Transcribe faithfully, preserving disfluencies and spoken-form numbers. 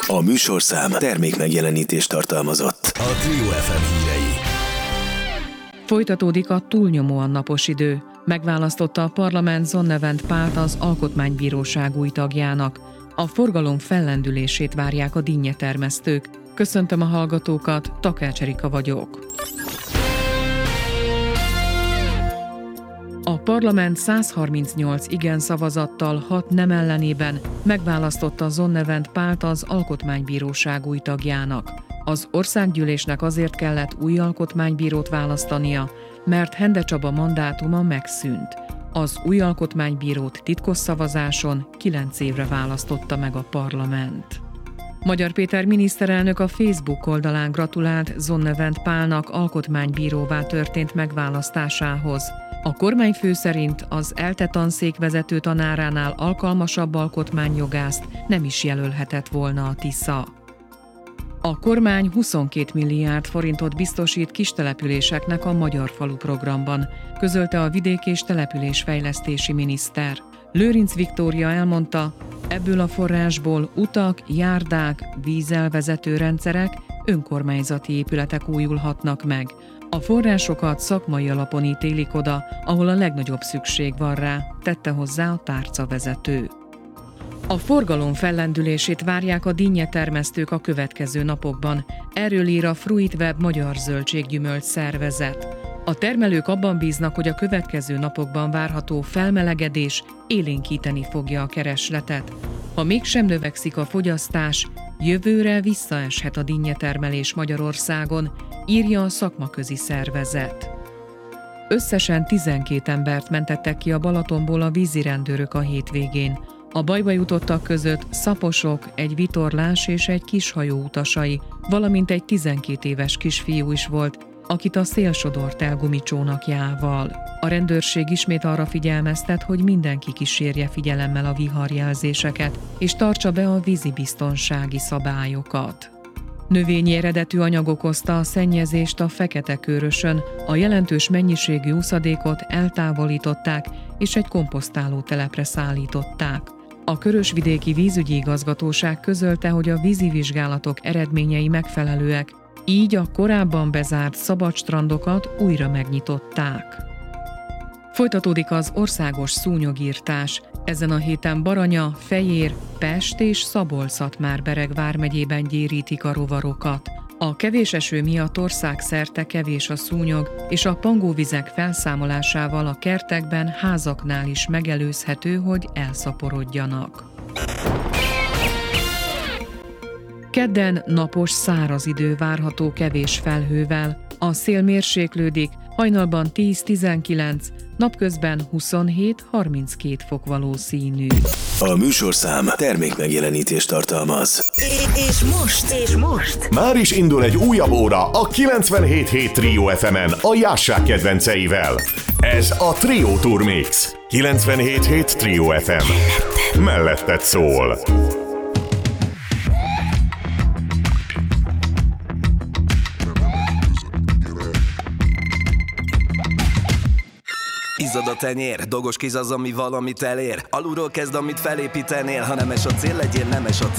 A műsorszám termék megjelenítést tartalmazott. A Trio ef em hírei. Folytatódik a túlnyomóan napos idő. Megválasztotta a parlament Zonnevent Pált az Alkotmánybíróság új tagjának. A forgalom fellendülését várják a dinnyetermesztők. Köszöntöm a hallgatókat, Takács Erika vagyok. A parlament száz harmincnyolc igen szavazattal, hat nem ellenében megválasztotta Zonnevent Pált az Alkotmánybíróság új tagjának. Az országgyűlésnek azért kellett új alkotmánybírót választania, mert Hende Csaba mandátuma megszűnt. Az új alkotmánybírót titkos szavazáson kilenc évre választotta meg a parlament. Magyar Péter miniszterelnök a Facebook oldalán gratulált Zonnevent Pálnak alkotmánybíróvá történt megválasztásához. A kormányfő szerint az ELTE tanszék vezető tanáránál alkalmasabb alkotmányjogászt nem is jelölhetett volna a Tisza. A kormány huszonkét milliárd forintot biztosít kistelepüléseknek a Magyar Falu programban, közölte a vidék- és településfejlesztési miniszter. Lőrinc Viktória elmondta, ebből a forrásból utak, járdák, vízelvezető rendszerek, önkormányzati épületek újulhatnak meg. A forrásokat szakmai alapon ítélik oda, ahol a legnagyobb szükség van rá, tette hozzá a tárcavezető. A forgalom fellendülését várják a dinnyetermesztők a következő napokban. Erről ír a Fruitweb Magyar Zöldséggyümölcs Szervezet. A termelők abban bíznak, hogy a következő napokban várható felmelegedés élénkíteni fogja a keresletet. Ha mégsem növekszik a fogyasztás, jövőre visszaeshet a dinnyetermelés Magyarországon, írja a szakmaközi szervezet. Összesen tizenkét embert mentettek ki a Balatonból a vízirendőrök a hétvégén. A bajba jutottak között szaposok, egy vitorlás és egy kishajó utasai, valamint egy tizenkét éves kisfiú is volt, akit a szél sodort el gumicsónakjával. A rendőrség ismét arra figyelmeztet, hogy mindenki kísérje figyelemmel a viharjelzéseket, és tartsa be a vízibiztonsági szabályokat. Növényi eredetű anyag okozta a szennyezést a Fekete-Körösön, a jelentős mennyiségű uszadékot eltávolították, és egy komposztáló telepre szállították. A Körösvidéki Vízügyi Igazgatóság közölte, hogy a vízi vizsgálatok eredményei megfelelőek, így a korábban bezárt szabadstrandokat újra megnyitották. Folytatódik az országos szúnyogirtás. Ezen a héten Baranya, Fejér, Pest és Szabolcs-Szatmár-Bereg vármegyében gyérítik a rovarokat. A kevés eső miatt országszerte kevés a szúnyog, és a pangóvizek felszámolásával a kertekben, házaknál is megelőzhető, hogy elszaporodjanak. Kedden napos, száraz idő várható kevés felhővel. A szél mérséklődik, hajnalban tíz-tizenkilenc, napközben huszonhét-harminckét fok valószínű. A műsorszám termék megjelenítést tartalmaz. És most, és most már is indul egy újabb óra a kilencvenhét hét Trio ef emen a Jássák kedvenceivel. Ez a Trio Tour Mix. kilencvenhét hét Trio ef em. Melletted szól. Izzad a tenyér, dolgos kéz az, ami valamit elér. Alulról kezd, amit felépítenél. Ha nemes a cél, legyél nemes a cél.